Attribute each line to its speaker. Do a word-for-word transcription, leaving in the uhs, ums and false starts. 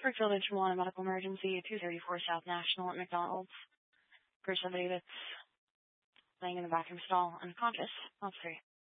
Speaker 1: Springfield Intermolana Medical Emergency, two thirty-four South National at McDonald's. For somebody that's laying in the bathroom stall unconscious. That's three.